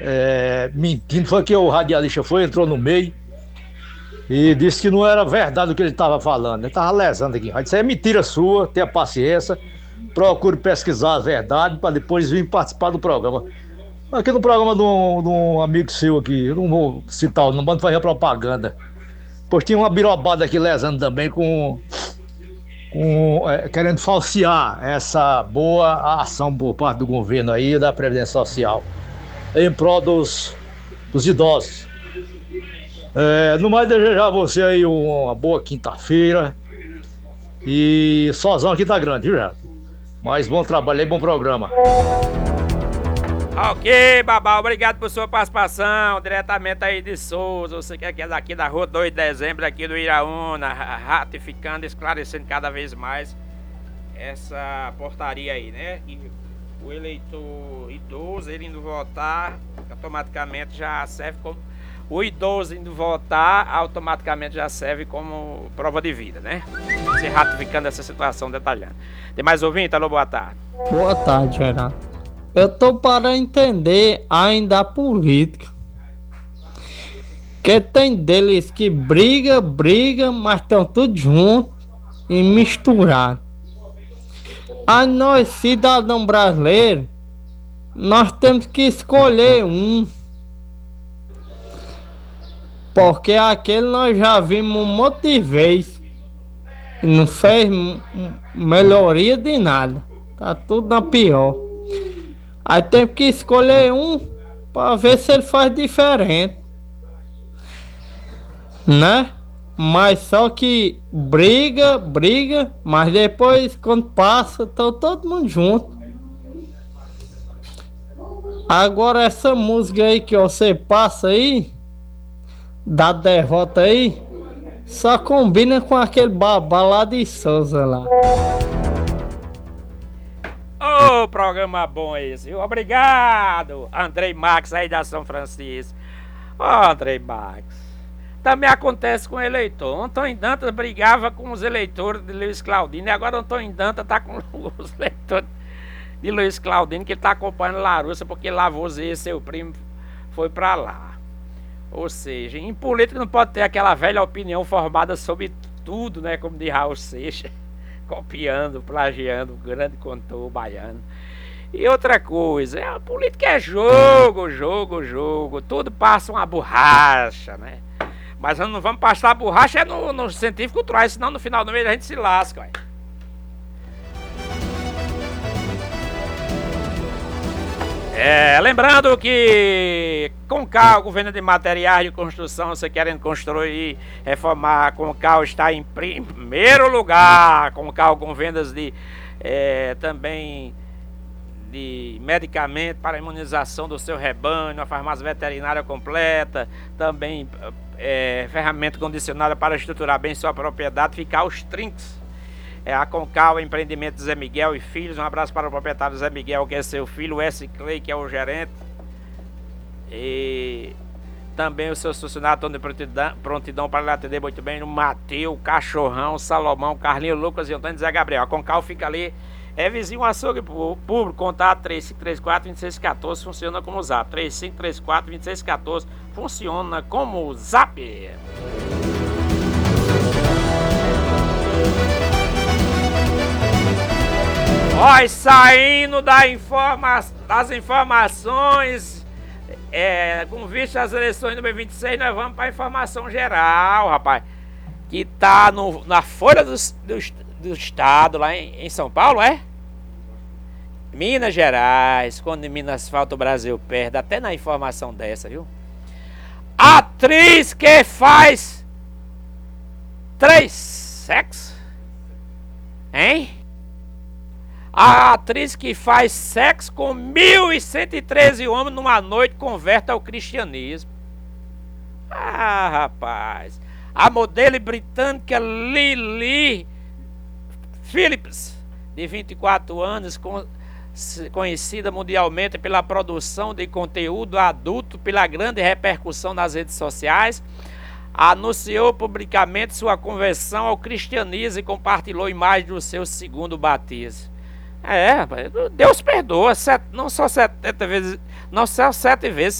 mentindo. Foi que o radialista entrou no meio e disse que não era verdade o que ele estava falando. Ele estava lesando aqui. Isso é mentira sua, tenha paciência. Procure pesquisar a verdade para depois vir participar do programa. Aqui no programa de um amigo seu aqui, eu não vou citar o nome, mas não fazer propaganda. Pois tinha uma birobada aqui lesando também querendo falsear essa boa ação por parte do governo aí, da Previdência Social, em prol dos idosos. No mais, desejar a você aí uma boa quinta-feira. E sozão aqui tá grande, viu, Geraldo? Mas bom trabalho aí, bom programa. Ok, Babá, obrigado por sua participação, diretamente aí de Souza, você que é daqui da rua 2 de dezembro, aqui do Iraúna, ratificando, esclarecendo cada vez mais essa portaria aí, né? Que o eleitor idoso, ele indo votar, automaticamente já serve como... O idoso indo votar, automaticamente já serve como prova de vida, né? Se ratificando essa situação, detalhando. Tem mais ouvinte? Alô, boa tarde. Boa tarde, Geraldo. Eu tô para entender ainda a política. Que tem deles que briga, mas estão tudo junto e misturado. A nós, cidadão brasileiro, nós temos que escolher um. Porque aquele nós já vimos um monte de vezes. E não fez melhoria de nada. Tá tudo na pior. Aí tem que escolher um para ver se ele faz diferente, né? Mas só que briga, mas depois quando passa, tá todo mundo junto. Agora essa música aí que você passa aí, da derrota aí, só combina com aquele babá lá de Souza lá. Ô, programa bom esse, viu? Obrigado, Andrei Max aí da São Francisco. Ô, Andrei Max, também acontece com o eleitor. Antônio Dantas brigava com os eleitores de Luiz Claudino e agora Antônio Dantas tá com os eleitores de Luiz Claudino, que ele tá acompanhando Larussa porque Lavoisier, seu primo, foi pra lá. Ou seja, em política não pode ter aquela velha opinião formada sobre tudo, né? Como de Raul Seixas, copiando, plagiando o grande cantor baiano. E outra coisa, a política é jogo. Tudo passa uma borracha, né? Mas nós não vamos passar a borracha no científico cultural, senão no final do mês a gente se lasca, ué. Lembrando que Concal, governo de materiais de construção, você querendo construir, reformar, Concal está em primeiro lugar. Concal com vendas de também de medicamento para imunização do seu rebanho, a farmácia veterinária completa, também ferramenta condicionada para estruturar bem sua propriedade, ficar aos trinques. A Concal, empreendimento Zé Miguel e Filhos. Um abraço para o proprietário Zé Miguel, que é seu filho, o S. Clay, que é o gerente. E também os seus funcionários estão de prontidão para lhe atender muito bem. O Mateus, Cachorrão, Salomão, Carlinho, Lucas e Antônio Zé Gabriel. A Concal fica ali, vizinho açougue público, contato 3534-2614, funciona como Zap. 3534-2614, funciona como Zap. Saindo das informações, com vista às eleições de 2026, nós vamos para a informação geral, rapaz, que tá na Folha do Estado, lá em São Paulo, Minas Gerais. Quando Minas falta, o Brasil perde, até na informação dessa, viu? Atriz que faz 3 sexos, hein? A atriz que faz sexo com 1.113 homens numa noite converte ao cristianismo. Rapaz. A modelo britânica Lily Phillips, de 24 anos, conhecida mundialmente pela produção de conteúdo adulto, pela grande repercussão nas redes sociais, anunciou publicamente sua conversão ao cristianismo e compartilhou imagens do seu segundo batismo. Deus perdoa, não só 7 vezes,